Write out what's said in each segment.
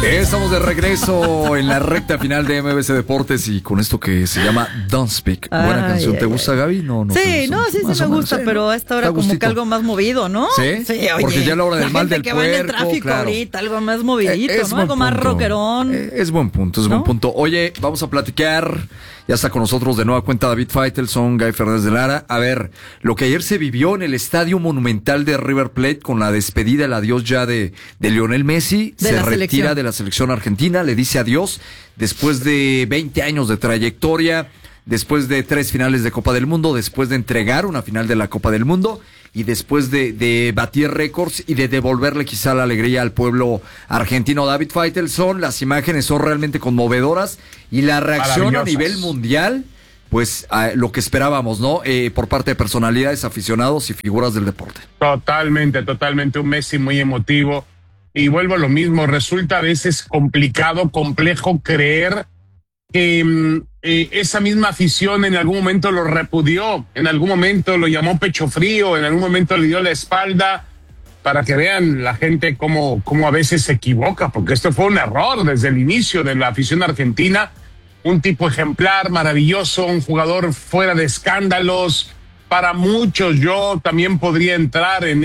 Estamos de regreso en la recta final de MBC Deportes y con esto que se llama Don't Speak. Buena canción. ¿Te gusta, Gaby? No, sí, sí me gusta, pero a esta hora como que algo más movido, ¿no? Sí, sí, oye, porque ya a la hora del mal del que puerco, va en el tráfico claro. ahorita, algo más movidito, ¿no? Algo más rockerón. Es buen punto, buen punto. Oye, vamos a platicar. Ya está con nosotros de nueva cuenta David Faitelson, Guy Fernández de Lara. A ver, lo que ayer se vivió en el Estadio Monumental de River Plate con la despedida, el adiós ya de Lionel Messi. Se retira de la selección argentina, le dice adiós después de 20 años de trayectoria, después de 3 finales de Copa del Mundo, después de entregar una final de la Copa del Mundo y después de batir récords y de devolverle quizá la alegría al pueblo argentino. David Faitelson, las imágenes son realmente conmovedoras y la reacción a nivel mundial, pues lo que esperábamos, ¿no? Por parte de personalidades, aficionados y figuras del deporte. Totalmente, un Messi muy emotivo. Y vuelvo a lo mismo, resulta a veces complicado, complejo creer que esa misma afición en algún momento lo repudió, en algún momento lo llamó pecho frío, en algún momento le dio la espalda, para que vean la gente cómo a veces se equivoca, porque esto fue un error desde el inicio de la afición argentina. Un tipo ejemplar, maravilloso, un jugador fuera de escándalos. Para muchos yo también podría entrar en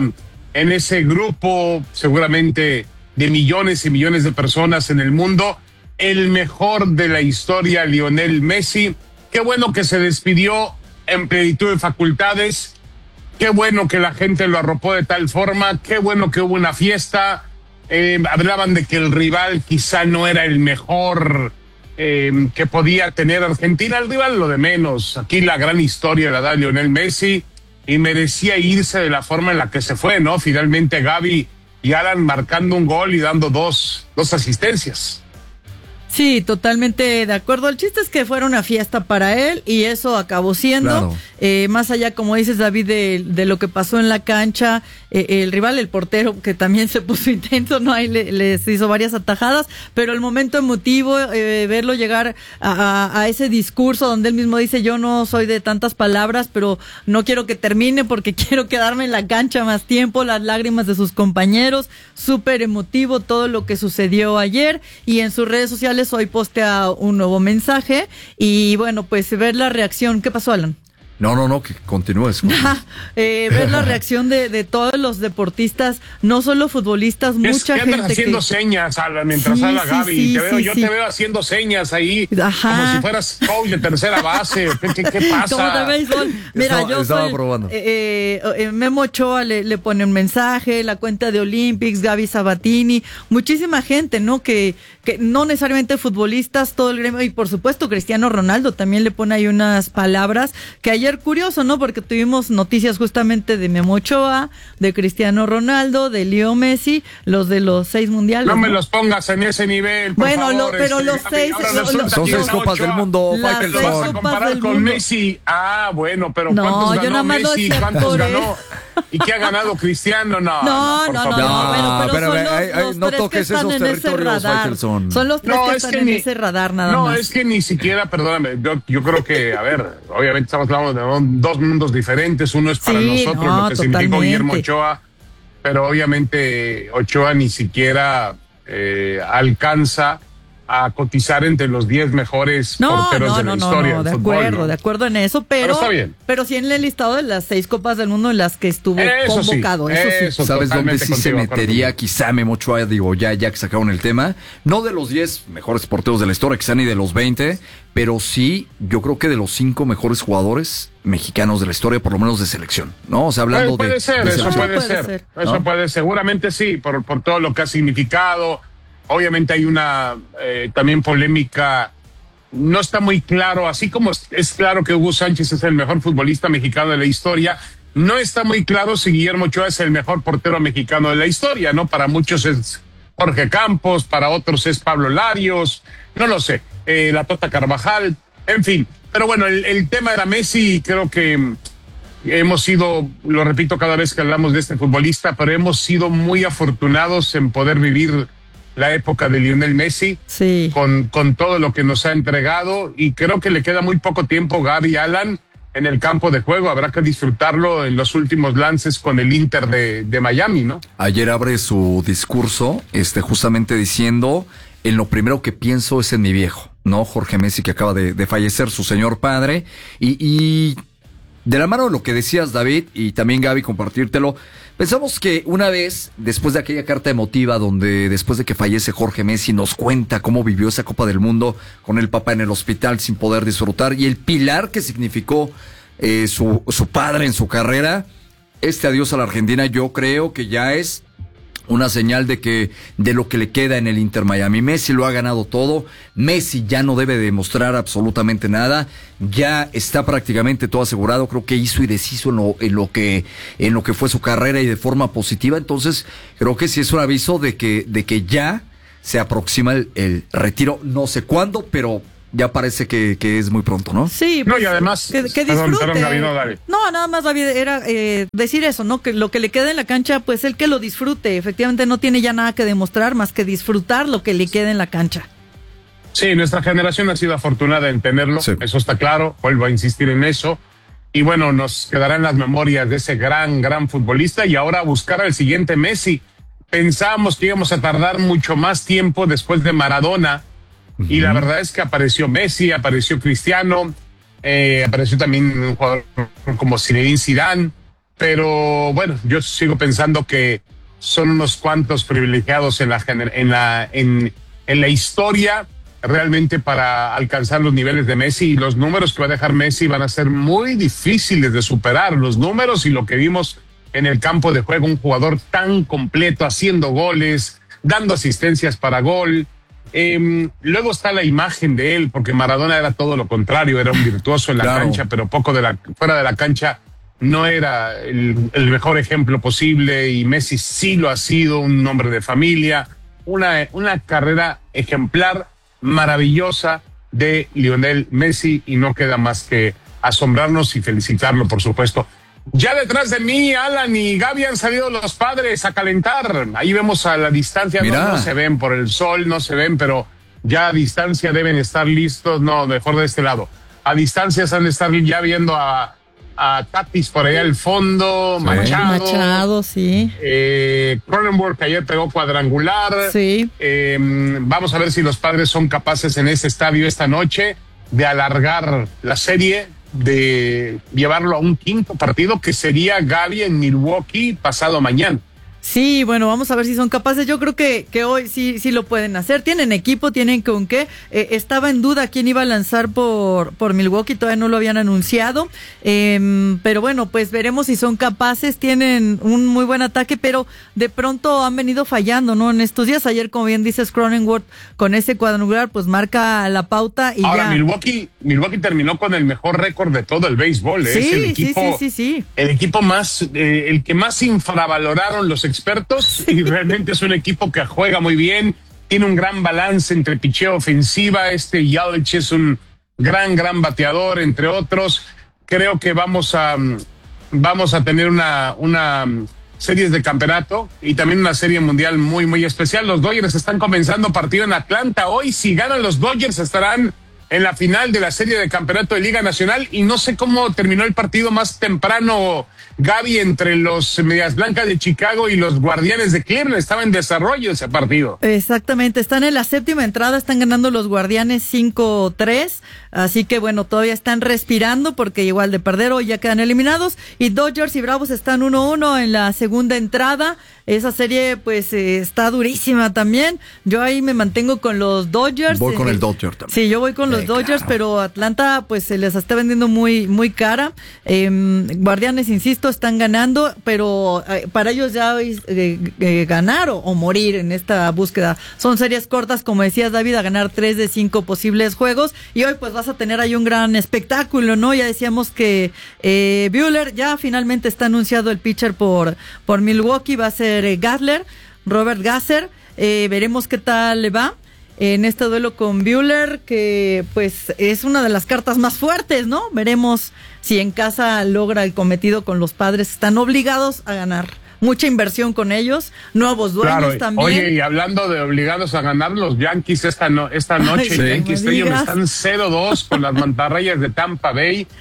ese grupo, seguramente de millones y millones de personas en el mundo. El mejor de la historia, Lionel Messi. Qué bueno que se despidió en plenitud de facultades. Qué bueno que la gente lo arropó de tal forma. Qué bueno que hubo una fiesta. Hablaban de que el rival quizá no era el mejor que podía tener Argentina. El rival lo de menos. Aquí la gran historia la da Lionel Messi y merecía irse de la forma en la que se fue, ¿no? Finalmente Gaby y Alan marcando un gol y dando dos asistencias. Sí, totalmente de acuerdo. El chiste es que fuera una fiesta para él y eso acabó siendo. Claro. Más allá, como dices, David, de lo que pasó en la cancha, el rival, el portero, que también se puso intenso, ¿no? Ahí les hizo varias atajadas, pero el momento emotivo, verlo llegar a ese discurso donde él mismo dice, yo no soy de tantas palabras, pero no quiero que termine porque quiero quedarme en la cancha más tiempo, las lágrimas de sus compañeros, súper emotivo todo lo que sucedió ayer, y en sus redes sociales hoy postea un nuevo mensaje y bueno, pues ver la reacción. ¿Qué pasó, Alan? No, que continúes. Ver la reacción de todos los deportistas, no solo futbolistas, mucha gente. Andas haciendo señas, Alan, mientras habla Gaby. Te veo haciendo señas ahí, como si fueras coach de tercera base. ¿Qué pasa? Como de béisbol. Mira, estaba probando. Memo Ochoa le pone un mensaje, la cuenta de Olympics, Gaby Sabatini, muchísima gente, ¿no? Que no necesariamente futbolistas, todo el gremio, y por supuesto Cristiano Ronaldo también le pone ahí unas palabras que ayer curioso, ¿no? Porque tuvimos noticias justamente de Memo Ochoa, de Cristiano Ronaldo, de Leo Messi, los de los 6 mundiales. No me los pongas en ese nivel, por favor. Pero los 6 son 6 copas del mundo. ¿Te vas a comparar con Messi? Ah, bueno, pero ¿cuántos ganó Messi? ¿Cuántos ganó? ¿Y qué ha ganado Cristiano? No, pero no toques esos territorios, Faitelson. Son los 3 que están en ese radar, nada más. No, es que ni siquiera, perdóname, yo creo que, a ver, obviamente estamos hablando de 2 mundos diferentes. Uno es para nosotros lo que significó Guillermo Ochoa, pero obviamente Ochoa ni siquiera alcanza a cotizar entre los 10 mejores porteros de la historia. De acuerdo en eso, pero está bien. Pero sí en el listado de las 6 copas del mundo en las que estuvo convocado. Eso sí. ¿Sabes dónde sí se metería quizá Memo Ochoa? Digo, ya que sacaron el tema, no de los 10 mejores porteros de la historia, quizá ni de los 20, pero sí, yo creo que de los 5 mejores jugadores mexicanos de la historia, por lo menos de selección, ¿no? O sea, hablando puede ser. Eso puede, seguramente sí, por todo lo que ha significado. Obviamente hay una también polémica, no está muy claro, así como es claro que Hugo Sánchez es el mejor futbolista mexicano de la historia, no está muy claro si Guillermo Ochoa es el mejor portero mexicano de la historia, ¿no? Para muchos es Jorge Campos, para otros es Pablo Larios, no lo sé, la Tota Carvajal, en fin. Pero bueno, el tema era Messi, creo que hemos sido, lo repito cada vez que hablamos de este futbolista, pero hemos sido muy afortunados en poder vivir la época de Lionel Messi, con todo lo que nos ha entregado, y creo que le queda muy poco tiempo, Gaby, Alan, en el campo de juego. Habrá que disfrutarlo en los últimos lances con el Inter de Miami, ¿no? Ayer abre su discurso, justamente diciendo, en lo primero que pienso es en mi viejo, ¿no? Jorge Messi, que acaba de fallecer, su señor padre, y de la mano de lo que decías, David, y también Gaby, compartírtelo, pensamos que una vez, después de aquella carta emotiva donde después de que fallece Jorge Messi nos cuenta cómo vivió esa Copa del Mundo con el papá en el hospital sin poder disfrutar y el pilar que significó su padre en su carrera, este adiós a la Argentina yo creo que ya es una señal de lo que le queda en el Inter Miami. Messi lo ha ganado todo, Messi ya no debe demostrar absolutamente nada, ya está prácticamente todo asegurado, creo que hizo y deshizo en lo que fue su carrera y de forma positiva, entonces creo que sí es un aviso de que ya se aproxima el retiro, no sé cuándo, pero ya parece que es muy pronto, ¿no? Sí, pues, no, y además que disfrute. Perdón, Gaby, no, dale. No, nada más, David, era decir eso, ¿no? Que lo que le queda en la cancha, pues él que lo disfrute. Efectivamente no tiene ya nada que demostrar más que disfrutar lo que le queda en la cancha. Sí, nuestra generación ha sido afortunada en tenerlo, sí. Eso está claro, vuelvo a insistir en eso. Y bueno, nos quedarán las memorias de ese gran futbolista y ahora buscar al siguiente Messi. Pensábamos que íbamos a tardar mucho más tiempo después de Maradona. Y la verdad es que apareció Messi, apareció Cristiano, apareció también un jugador como Zinedine Zidane, pero bueno, yo sigo pensando que son unos cuantos privilegiados en la historia realmente para alcanzar los niveles de Messi, y los números que va a dejar Messi van a ser muy difíciles de superar, los números y lo que vimos en el campo de juego, un jugador tan completo, haciendo goles, dando asistencias para gol. Luego está la imagen de él, porque Maradona era todo lo contrario, era un virtuoso en la cancha, pero fuera de la cancha no era el mejor ejemplo posible, y Messi sí lo ha sido, un hombre de familia, una carrera ejemplar, maravillosa de Lionel Messi, y no queda más que asombrarnos y felicitarlo, por supuesto. Ya detrás de mí, Alan y Gaby, han salido los padres a calentar. Ahí vemos a la distancia, no se ven por el sol, no se ven, pero ya a distancia deben estar listos. No, mejor de este lado. A distancia se han de estar ya viendo a Tatis por allá al fondo, sí. Machado, sí. Cronenworth, que ayer pegó cuadrangular. Sí. Vamos a ver si los padres son capaces en ese estadio esta noche de alargar la serie, de llevarlo a un quinto partido que sería Gaby en Milwaukee pasado mañana. Sí, bueno, vamos a ver si son capaces. Yo creo que hoy sí lo pueden hacer. Tienen equipo, tienen con qué. Estaba en duda quién iba a lanzar por Milwaukee, todavía no lo habían anunciado. Pero bueno, pues veremos si son capaces. Tienen un muy buen ataque, pero de pronto han venido fallando, ¿no? En estos días, ayer, como bien dices, Cronenworth, con ese cuadrangular, pues marca la pauta y ahora, ya. Milwaukee terminó con el mejor récord de todo el béisbol. Sí, es el equipo, sí. El equipo más, el que más infravaloraron los expertos, y realmente es un equipo que juega muy bien, tiene un gran balance entre picheo, ofensiva. Yelich es un gran bateador, entre otros. Creo que vamos a tener una series de campeonato y también una serie mundial muy especial. Los Dodgers están comenzando partido en Atlanta hoy. Si ganan los Dodgers, estarán en la final de la serie de campeonato de Liga Nacional, y no sé cómo terminó el partido más temprano, Gaby, entre los Medias Blancas de Chicago y los Guardianes de Cleveland. Estaba en desarrollo ese partido. Exactamente, están en la séptima entrada, están ganando los Guardianes 5-3, así que bueno, todavía están respirando porque igual de perder hoy ya quedan eliminados, y Dodgers y Bravos están 1-1 en la segunda entrada. Esa serie pues está durísima también. Yo ahí me mantengo con los Dodgers. Voy con el Dodgers también. Sí, yo voy con los Dodgers, claro. Pero Atlanta pues se les está vendiendo muy cara. Guardianes, insisto, están ganando, pero para ellos ya ganar o morir en esta búsqueda. Son series cortas, como decías, David, a ganar 3 de 5 posibles juegos, y hoy pues vas a tener ahí un gran espectáculo, ¿no? Ya decíamos que Buehler, ya finalmente está anunciado el pitcher por Milwaukee, va a ser Robert Gasser. Veremos qué tal le va en este duelo con Buehler, que pues es una de las cartas más fuertes, ¿no? Veremos si en casa logra el cometido con los Padres. Están obligados a ganar. Mucha inversión con ellos, nuevos dueños también. Oye, y hablando de obligados a ganar, los Yankees esta noche en Yankee Stadium están 0-2 con las mantarrayas de Tampa Bay.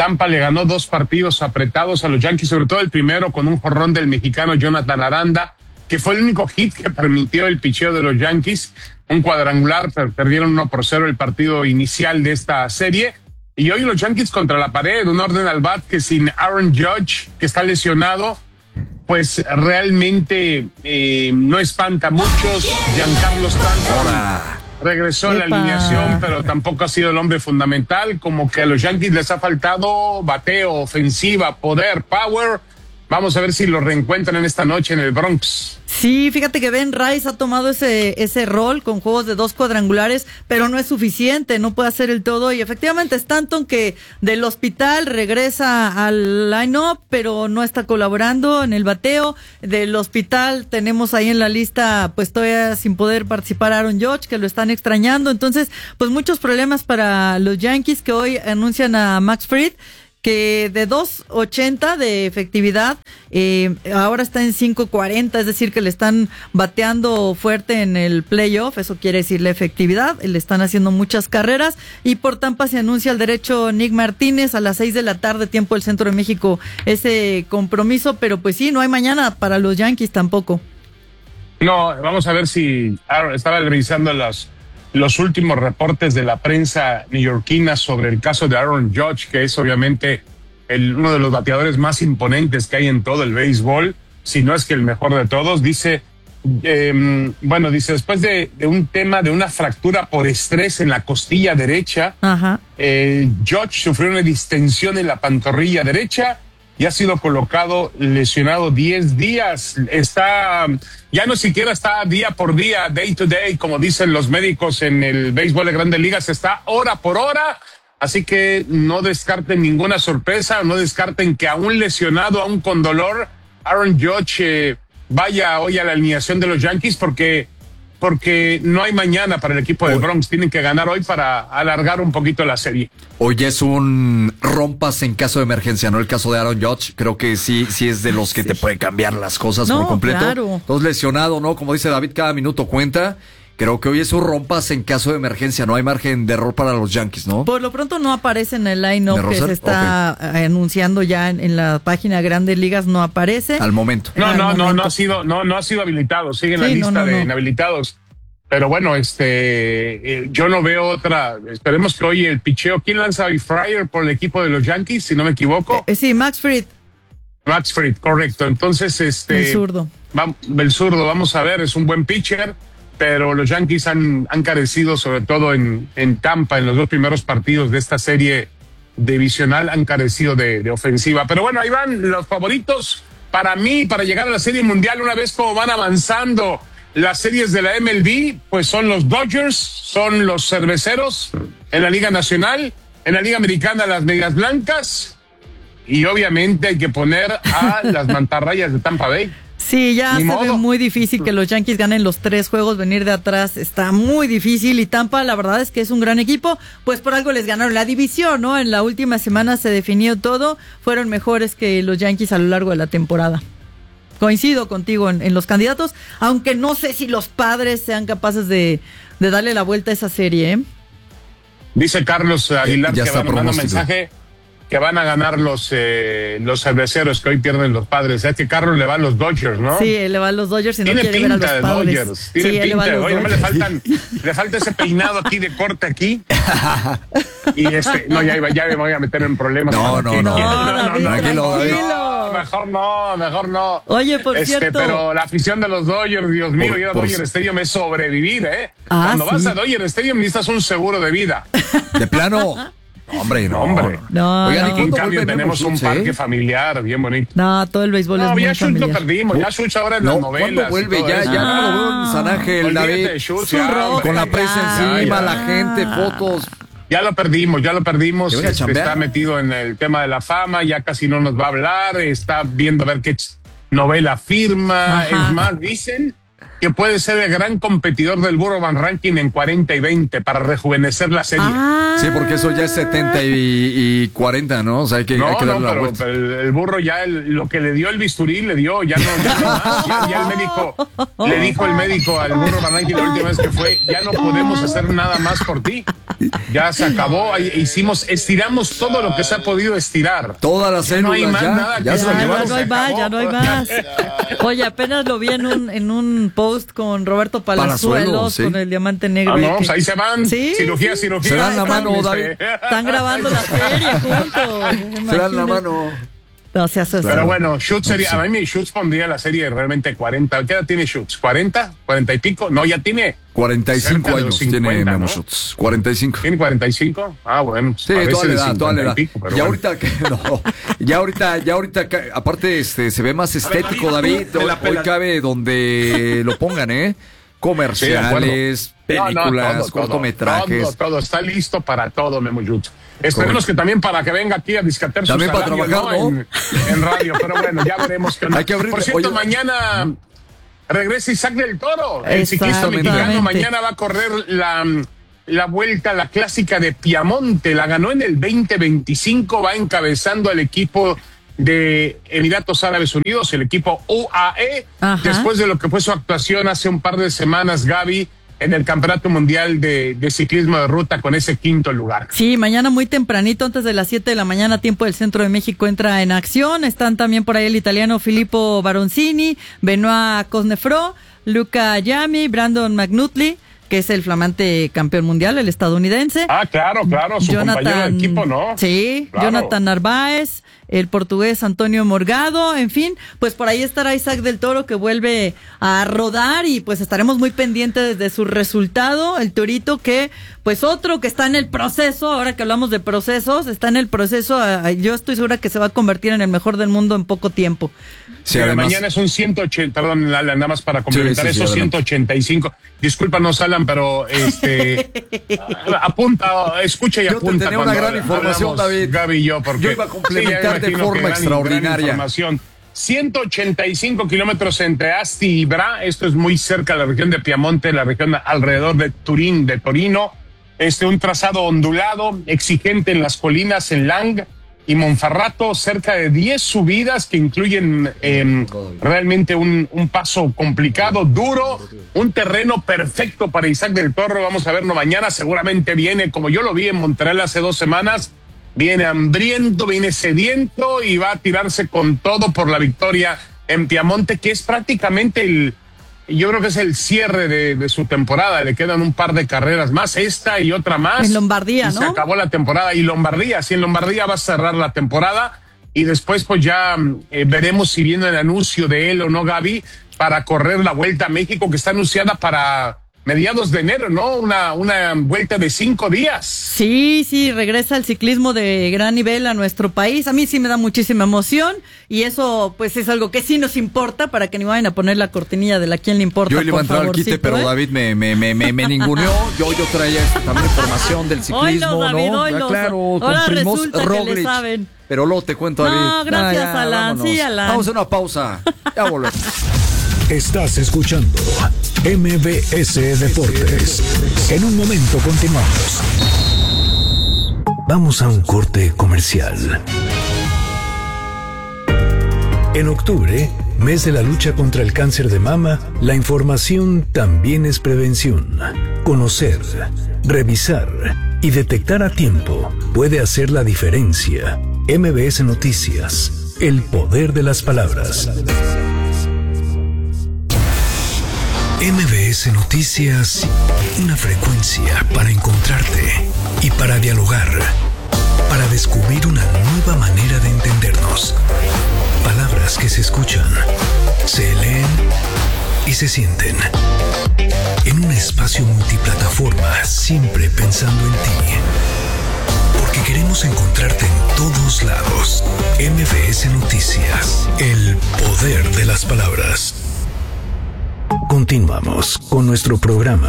Tampa le ganó 2 partidos apretados a los Yankees, sobre todo el primero con un jonrón del mexicano Jonathan Aranda, que fue el único hit que permitió el picheo de los Yankees, un cuadrangular, perdieron 1-0 el partido inicial de esta serie, y hoy los Yankees contra la pared, un orden al bat que sin Aaron Judge, que está lesionado, pues realmente no espanta a muchos. Giancarlo Stanton regresó a la alineación, pero tampoco ha sido el hombre fundamental. Como que a los Yankees les ha faltado bateo, ofensiva, poder, power. Vamos a ver si lo reencuentran en esta noche en el Bronx. Sí, fíjate que Ben Rice ha tomado ese rol con juegos de 2 cuadrangulares, pero no es suficiente, no puede hacer el todo. Y efectivamente Stanton, que del hospital regresa al line-up, pero no está colaborando en el bateo. Del hospital tenemos ahí en la lista, pues todavía sin poder participar Aaron Judge, que lo están extrañando. Entonces, pues muchos problemas para los Yankees, que hoy anuncian a Max Fried, que de 2.80 de efectividad, ahora está en 5.40, es decir, que le están bateando fuerte en el playoff, eso quiere decir la efectividad, le están haciendo muchas carreras, y por Tampa se anuncia el derecho Nick Martínez a las 6 de la tarde, tiempo del Centro de México, ese compromiso, pero pues sí, no hay mañana para los Yankees tampoco. No, vamos a ver si estaba revisando los últimos reportes de la prensa neoyorquina sobre el caso de Aaron Judge, que es obviamente uno de los bateadores más imponentes que hay en todo el béisbol, si no es que el mejor de todos. Dice, dice, después de un tema de una fractura por estrés en la costilla derecha, Judge sufrió una distensión en la pantorrilla derecha y ha sido colocado lesionado 10 días. Ya no siquiera está día por día, day to day, como dicen los médicos en el béisbol de Grandes Ligas, está hora por hora. Así que no descarten ninguna sorpresa, no descarten que aún lesionado, aún con dolor, Aaron Judge vaya hoy a la alineación de los Yankees, porque no hay mañana para el equipo del Bronx. Tienen que ganar hoy para alargar un poquito la serie. Hoy es un rompas en caso de emergencia, ¿no? El caso de Aaron Judge, creo que sí es de los que te puede cambiar las cosas por completo. Claro. Entonces, lesionado, ¿no? Como dice David, cada minuto cuenta. Creo que hoy es un rompas en caso de emergencia, no hay margen de error para los Yankees, ¿no? Por lo pronto no aparece en el line-up que se está anunciando ya en la página de Grandes Ligas, no aparece. Al momento. No ha sido habilitado, sigue en la lista de inhabilitados. Pero bueno, yo no veo otra. Esperemos que hoy el picheo. ¿Quién lanza hoy? Fryer por el equipo de los Yankees, si no me equivoco. Sí, Max Fried. Max Fried, correcto. Entonces, el zurdo. El zurdo, vamos a ver, es un buen pitcher. Pero los Yankees han carecido, sobre todo en Tampa, en los 2 primeros partidos de esta serie divisional, han carecido de ofensiva. Pero bueno, ahí van los favoritos para mí, para llegar a la Serie Mundial, una vez como van avanzando las series de la MLB, pues son los Dodgers, son los Cerveceros en la Liga Nacional, en la Liga Americana las Medias Blancas, y obviamente hay que poner a las Mantarrayas de Tampa Bay. Sí, ya se ve muy difícil que los Yankees ganen los 3 juegos, venir de atrás está muy difícil, y Tampa la verdad es que es un gran equipo, pues por algo les ganaron la división, ¿no? En la última semana se definió todo, fueron mejores que los Yankees a lo largo de la temporada. Coincido contigo en los candidatos, aunque no sé si los Padres sean capaces de darle la vuelta a esa serie, ¿eh? Dice Carlos Aguilar que va mandando un mensaje que van a ganar los Cerveceros, que hoy pierden los Padres. Es que Carlos le va a los Dodgers, ¿no? Sí, le va a los Dodgers y no quiere ver a los Padres. Tiene pinta. Oye, le falta ese peinado aquí de corte aquí. Y no, ya me voy a meter en problemas. No, tranquilo. Mejor no. Oye, por cierto. Pero la afición de los Dodgers, Dios mío, ir a Dodger Stadium es sobrevivir, ¿eh? Cuando vas a Dodger Stadium necesitas un seguro de vida. De plano. Hombre. Oigan, y en cambio tenemos un parque familiar bien bonito. No, todo el béisbol es muy familiar. Ya lo perdimos, ya Schultz ahora en las novelas. ¿Cuándo vuelve? Ya no lo veo en San Ángel, David. Con la prensa encima, la gente, fotos. Ya lo perdimos. Está metido en el tema de la fama, ya casi no nos va a hablar, está viendo a ver qué novela firma. Es más, dicen que puede ser el gran competidor del Burro Van Ranking en 40 y 20 para rejuvenecer la serie. Sí, porque eso ya es 70 y 40, ¿no? O sea, hay que darle la vuelta. Pero el Burro ya, lo que le dio el bisturí, le dio, ya no más. Ya el médico, le dijo el médico al Burro Van Ranking la última vez que fue, ya no podemos hacer nada más por ti. Ya se acabó, estiramos todo lo que se ha podido estirar. Todas las células, no hay más nada ya no hay más. Oye, apenas lo vi en un post con Roberto Palazuelos, sí, con el Diamante Negro. No, pues ahí se van. ¿Sí? Cirugía. Se dan la mano, David. Están grabando la serie juntos. Se dan la mano. No se hace. Pero bueno, Schutz sería, a mí Schutz pondría la serie realmente 40. ¿Qué edad tiene Schutz? ¿40? ¿40 y pico? No, ya tiene 45 años 50, tiene Memo, ¿no? Schutz. 45. ¿Tiene 45? Ah, bueno. Sí, toda la edad. Y ahorita, ya ahorita, aparte se ve más estético, David. Hoy cabe donde lo pongan, comerciales, películas, cortometrajes. Todo. Está listo para todo, Memo Schutz. Esperemos que también para que venga aquí a discatar su salario, para trabajar, ¿no? En radio, pero bueno, ya veremos. Hay que abrir. Por cierto, mañana regresa Isaac del Toro, el ciclista mexicano. Mañana va a correr la vuelta, la clásica de Piamonte. La ganó en el 2025, va encabezando al equipo de Emiratos Árabes Unidos, el equipo UAE. Ajá. Después de lo que fue su actuación hace un par de semanas, Gaby, en el Campeonato Mundial de Ciclismo de Ruta con ese 5º lugar. Sí, mañana muy tempranito, antes de las 7 de la mañana, tiempo del Centro de México, entra en acción. Están también por ahí el italiano Filippo Baroncini, Benoit Cosnefroy, Luca Yami, Brandon McNulty, que es el flamante campeón mundial, el estadounidense. Ah, claro, su compañero de equipo, ¿no? Sí, claro. Jonathan Narváez, el portugués Antonio Morgado, en fin, pues por ahí estará Isaac del Toro, que vuelve a rodar, y pues estaremos muy pendientes de su resultado. El Torito, que pues otro que está en el proceso, ahora que hablamos de procesos, está en el proceso, yo estoy segura que se va a convertir en el mejor del mundo en poco tiempo. Sí, además, mañana es un 180, perdón, Alan, nada más para complementar eso, 185. Discúlpanos, Alan, pero apunta, escucha y yo apunta. Yo tenía una gran información, David. Gaby y yo, porque yo iba a complementar de forma extraordinaria. 185 kilómetros entre Asti y Bra, esto es muy cerca de la región de Piamonte, la región alrededor de Turín, de Torino. Un trazado ondulado, exigente en las colinas, en Lang y Monferrato, cerca de 10 subidas que incluyen realmente un paso complicado, duro, un terreno perfecto para Isaac del Toro. Vamos a verlo mañana, seguramente viene, como yo lo vi en Montreal hace 2 semanas, viene hambriento, viene sediento y va a tirarse con todo por la victoria en Piamonte, que es prácticamente yo creo que es el cierre de su temporada. Le quedan un par de carreras más, esta y otra más. En Lombardía, ¿no? Se acabó la temporada. Y Lombardía, sí, en Lombardía va a cerrar la temporada. Y después pues ya veremos si viene el anuncio de él o no, Gaby, para correr la Vuelta a México, que está anunciada para mediados de enero, ¿no? Una vuelta de 5 días. Sí, regresa el ciclismo de gran nivel a nuestro país. A mí sí me da muchísima emoción, y eso pues es algo que sí nos importa, para que ni vayan a poner la cortinilla de la quien le importa. Yo le iba a entrar al quite, pero David me ninguneó. Yo traía también información del ciclismo, David, ¿no? Claro, con Primož Roglič. Pero luego te cuento, David. No, gracias, Alan. Vámonos. Sí, Alan. Vamos a una pausa. Ya volvemos. Estás escuchando MBS Deportes. En un momento continuamos. Vamos a un corte comercial. En octubre, mes de la lucha contra el cáncer de mama, la información también es prevención. Conocer, revisar y detectar a tiempo puede hacer la diferencia. MBS Noticias, el poder de las palabras. MBS Noticias, una frecuencia para encontrarte y para dialogar, para descubrir una nueva manera de entendernos. Palabras que se escuchan, se leen y se sienten. En un espacio multiplataforma, siempre pensando en ti. Porque queremos encontrarte en todos lados. MBS Noticias, el poder de las palabras. Continuamos con nuestro programa.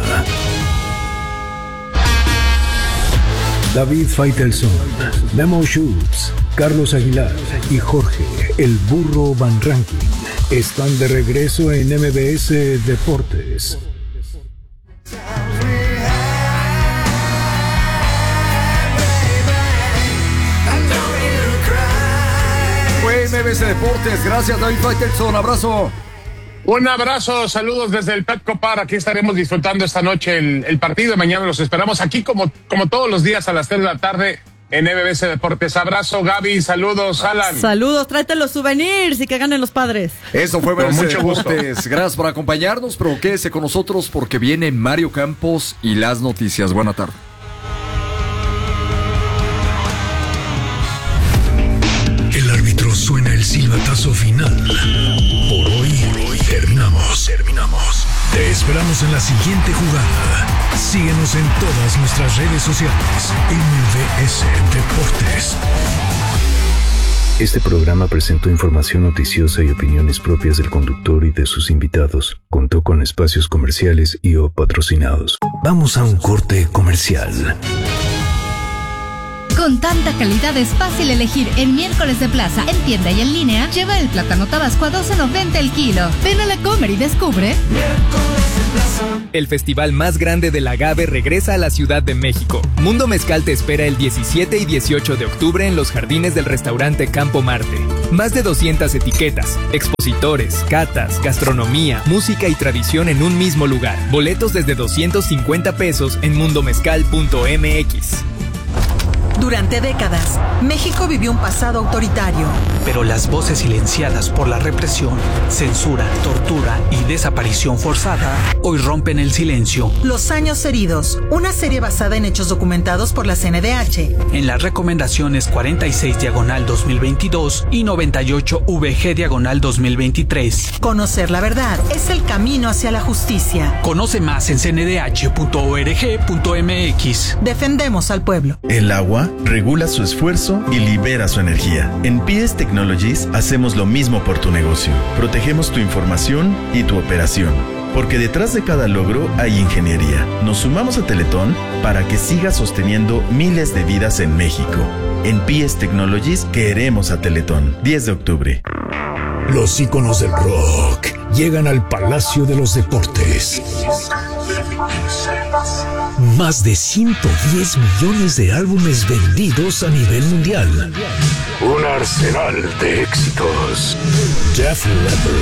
David Faitelson, Memo Schutz Carlos Aguilar y Jorge El Burro Van Rankin están de regreso en MBS Deportes. Fue MBS Deportes. Gracias, David Faitelson. Abrazo. Un abrazo, saludos desde el Petco Park. Aquí estaremos disfrutando esta noche el partido. Mañana los esperamos aquí como todos los días a las 3 de la tarde en MBS Deportes. Abrazo, Gaby. Saludos, Alan. Saludos, tráete los souvenirs y que ganen los padres. Eso fue MBS Deportes. Gracias por acompañarnos, pero quédese con nosotros porque viene Mario Campos y las noticias. Buena tarde. El árbitro suena el silbatazo final. Por hoy terminamos. Te esperamos en la siguiente jugada. Síguenos en todas nuestras redes sociales. MBS Deportes. Este programa presentó información noticiosa y opiniones propias del conductor y de sus invitados. Contó con espacios comerciales y o patrocinados. Vamos a un corte comercial. Con tanta calidad es fácil elegir en Miércoles de Plaza, en tienda y en línea. Lleva el plátano tabasco a $12.90 el kilo. Ven a la Comer y descubre. El festival más grande del agave regresa a la Ciudad de México. Mundo Mezcal te espera el 17 y 18 de octubre en los jardines del restaurante Campo Marte. Más de 200 etiquetas, expositores, catas, gastronomía, música y tradición en un mismo lugar. Boletos desde $250 en mundomezcal.mx. Durante décadas, México vivió un pasado autoritario. Pero las voces silenciadas por la represión, censura, tortura y desaparición forzada hoy rompen el silencio. Los años heridos, una serie basada en hechos documentados por la CNDH. En las recomendaciones 46/2022 y 98VG/2023. Conocer la verdad es el camino hacia la justicia. Conoce más en cndh.org.mx. Defendemos al pueblo. El agua regula su esfuerzo y libera su energía. En PS Technologies hacemos lo mismo por tu negocio. Protegemos tu información y tu operación. Porque detrás de cada logro hay ingeniería. Nos sumamos a Teletón para que siga sosteniendo miles de vidas en México. En PS Technologies queremos a Teletón. 10 de octubre. Los íconos del rock llegan al Palacio de los Deportes. Más de 110 millones de álbumes vendidos a nivel mundial. Un arsenal de éxitos. Def Leppard,